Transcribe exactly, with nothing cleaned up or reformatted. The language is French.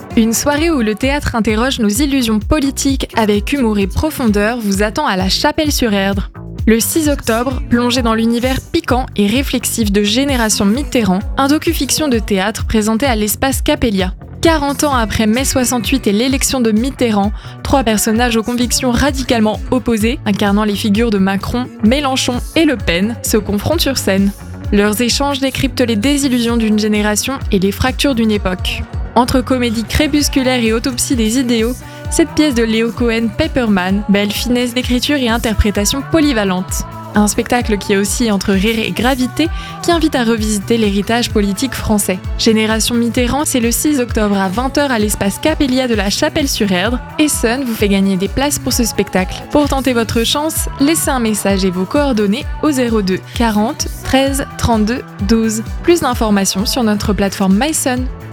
Une soirée où le théâtre interroge nos illusions politiques avec humour et profondeur vous attend à la Chapelle-sur-Erdre. Le six octobre, plongez dans l'univers piquant et réflexif de Génération Mitterrand, un docu-fiction de théâtre présenté à l'espace Capellia. quarante ans après mai soixante-huit et l'élection de Mitterrand, trois personnages aux convictions radicalement opposées, incarnant les figures de Macron, Mélenchon et Le Pen, se confrontent sur scène. Leurs échanges décryptent les désillusions d'une génération et les fractures d'une époque. Entre comédie crépusculaire et autopsie des idéaux, cette pièce de Léo Cohen-Pepperman, belle finesse d'écriture et interprétation polyvalente. Un spectacle qui est aussi entre rire et gravité, qui invite à revisiter l'héritage politique français. Génération Mitterrand, c'est le six octobre à vingt heures à l'espace Capellia de la Chapelle-sur-Erdre, et Sun vous fait gagner des places pour ce spectacle. Pour tenter votre chance, laissez un message et vos coordonnées au zéro deux quarante treize trente-deux douze. Plus d'informations sur notre plateforme MySun.